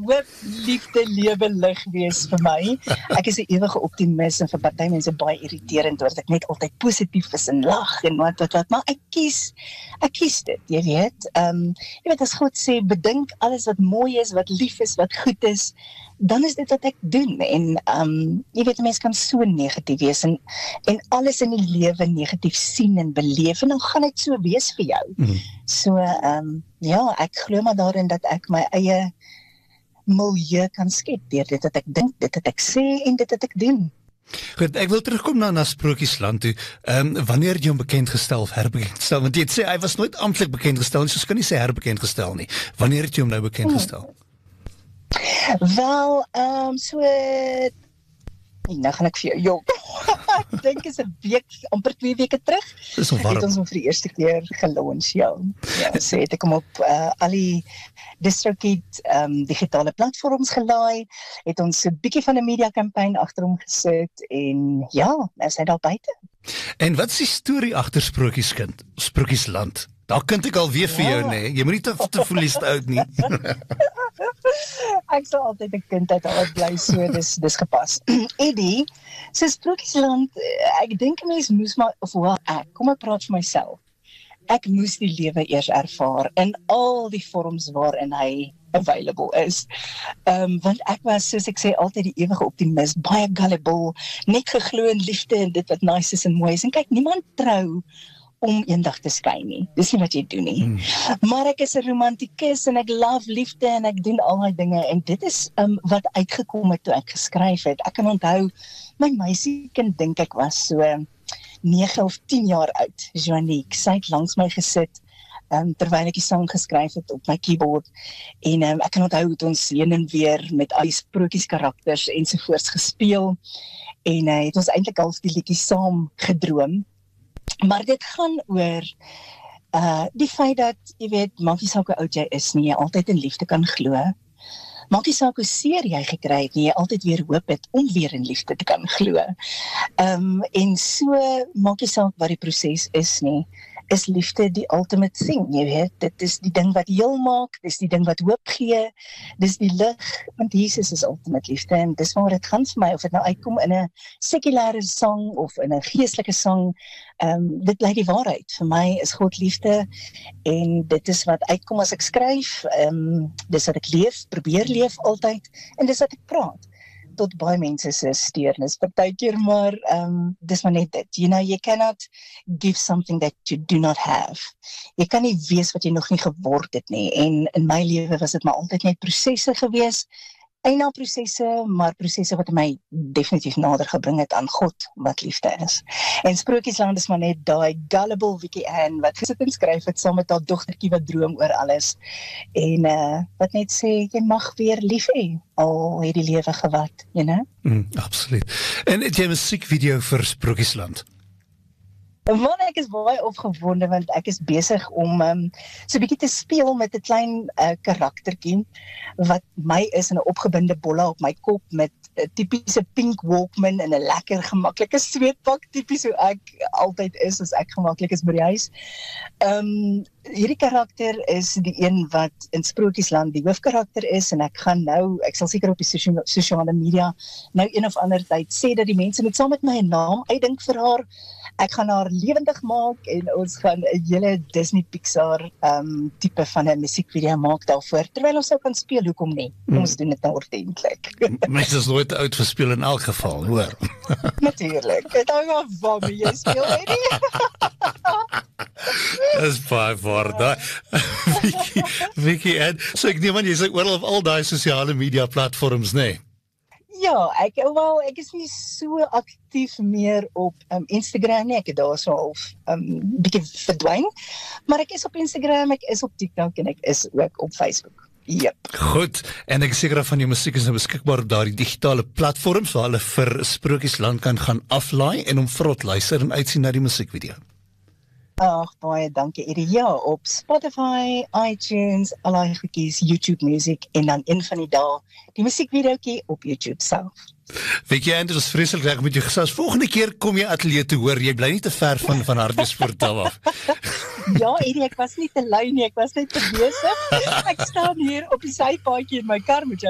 hoop, liefde, lewe, lig wees vir my. Ek is 'n ewige optimis en vir party mense baie irriterend, doordat ek net altyd positief is en lag en wat, maar ek kies dit, jy weet. Jy weet, as God sê, bedink alles wat mooi is, wat lief is, wat goed is, dan is dit wat ek doen, en jy weet, mense kan so negatief wees, en alles in die lewe negatief sien en beleef, en dan gaan dit so wees vir jou. So, ja, ek glo maar daarin dat ek my eie milieu kan skep, deur dit wat ek dink, dit wat ek sê, en dit wat ek doen. Goed, ek wil terugkom na Sprokiesland toe. Wanneer het jy hom bekendgestel of herbekendgestel? Want jy het sê, hy was nooit amptelik bekendgestel, soos kan nie sê herbekendgestel nie. Wanneer het jy hom nou bekendgestel? Wel, nou gaan ek vir jou jok. Ek dink is 'n week, amper 2 weke terug, het ons hom vir die eerste keer gelons, ja. So het ek hom op al die DistroKid digitale platforms gelaai, het ons 'n bietjie van 'n media campaign agter hom gesit, en ja, is hy daar buite. En wat is die storie agter Sprokiesland? Daar kind ek alweer vir jou, nee. Jy moet nie te voelies te oud nie. Ek sal altyd 'n kind uit haar bly, so dis gepas. Eddie, so Sprokiesland, ek dink 'n mens moes maar, kom ek praat vir myself. Ek moes die lewe eers ervaar in al die vorms waarin hy available is. Want ek was, soos ek sê, altyd die ewige optimis, baie gullible, net geglo in liefde en dit wat nice is en mooi is. En kyk, niemand trou om eendag te skyn nie. Dis nie wat jy doen nie. Maar ek is 'n romantikus en ek love liefde en ek doen al die dinge, en dit is wat uitgekom het toe ek geskryf het. Ek kan onthou, my meisiekind dink ek was so 9 of 10 jaar oud, Joanique. Sy het langs my gesit terwyl ek die sang geskryf het op my keyboard, en ek kan onthou het ons heen en weer met al die sprokies karakters ensovoorts gespeel, en het ons eintlik al die liedjie saam gedroom. Maar dit gaan oor die feit dat, jy weet, maak nie saak hoe oud jy is nie, jy altyd in liefde kan glo. Maak nie saak hoe seer jy gekry het nie, jy altyd weer hoop het om weer in liefde te kan glo. En so, maak nie saak wat die proses is nie, is liefde die ultimate thing, jy weet, dit is die ding wat heel maak, dis die ding wat hoop gee, dis die lig, want Jesus is ultimate liefde, en dis waar dit gaan vir my, of het nou uitkom in 'n sekulêre sang, of in 'n geestelike sang, dit bly die waarheid, vir my is God liefde, en dit is wat uitkom as ek skryf, dis wat ek leef, probeer leef altyd, en dis wat ek praat, tot baie mense se steurnis partykeer, maar dis maar net dit. You know, you cannot give something that you do not have. Jy kan nie wees wat jy nog nie geword het nie, en in my lewe was dit maar altyd net prosesse gewees, eina prosesse, maar prosesse wat my definitief nader gebring het aan God, wat liefde is. En Sprokiesland is maar net daai gullible Vicky Ann, wat gesit en skryf het saam met haar dogtertjie wat droom oor alles, en wat net sê, jy mag weer lief hê, al het die lewe gewat, you know? Absoluut. En het jy 'n musiekvideo vir Sprokiesland? Man, ek is baie opgewonde, want ek is besig om so 'n bietjie te speel met 'n klein karaktertjie, wat my is in 'n opgebinde bolla op my kop, met 'n tipiese pink Walkman en 'n lekker gemaklike sweetpak, tipies hoe ek altyd is, as ek gemaklik is by die huis. Hierdie karakter is die een wat in Sprokiesland die hoofkarakter is, en ek sal seker op die sosiale media nou een of ander tyd sê dat die mense moet saam met my 'n naam uitdink vir haar. Ek gaan haar lewendig maak, en ons gaan 'n hele Disney Pixar tipe van 'n musiekvideo maak daarvoor, terwyl ons sou kan speel, hoekom nie? Ons doen dit nou ordentlik. Mense is nooit oud vir speel in elk geval, hoor. Natuurlijk, het hang af waarmee jy speel, Eddie. Dis baie waar, Vicky, en so ek neem aan, jy is oral op al die sosiale media platforms, nee? Ja, ek is nie so aktief meer op Instagram nie, ek het daar so half bietjie verdwyn, maar ek is op Instagram, ek is op TikTok, en ek is ook op Facebook. Yep. Goed, en ek is seker van jou musiek is nou beskikbaar op daardie digitale platforms, waar hulle vir Sprokiesland kan gaan aflaai, en om vrot luister en uitsien na die musiekvideo. Ag, baie dankie, Eddie. Ja, op Spotify, iTunes, al die goedjies, YouTube Music, en dan een van die dae, die musiekvideoetjie op YouTube self. Weet jy, dit was vreeslik reg met jou gesels. Volgende keer kom jy ateljee te hoor, jy bly nie te ver van Hartbeespoort af. Ja, Eddie, ek was nie te lui nie, ek was net te besig. Ek staan hier op die sypaadjie in my kar met jou